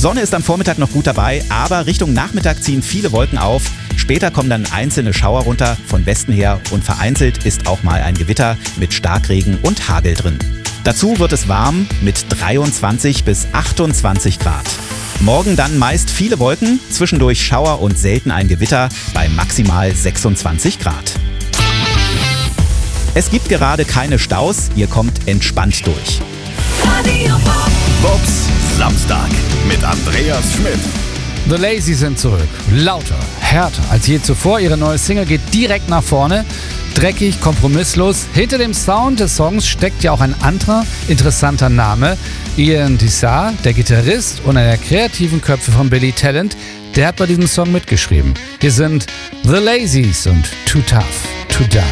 Sonne ist am Vormittag noch gut dabei, aber Richtung Nachmittag ziehen viele Wolken auf. Später kommen dann einzelne Schauer runter von Westen her und vereinzelt ist auch mal ein Gewitter mit Starkregen und Hagel drin. Dazu wird es warm mit 23 bis 28 Grad. Morgen dann meist viele Wolken, zwischendurch Schauer und selten ein Gewitter bei maximal 26 Grad. Es gibt gerade keine Staus, ihr kommt entspannt durch. Bobs Samstag mit Andreas Schmidt. The Lazy sind zurück. Lauter, härter als je zuvor. Ihre neue Single geht direkt nach vorne. Dreckig, kompromisslos. Hinter dem Sound des Songs steckt ja auch ein anderer interessanter Name. Ian Dissar, der Gitarrist und einer der kreativen Köpfe von Billy Talent, der hat bei diesem Song mitgeschrieben. Hier sind The Lazies und Too Tough to Die.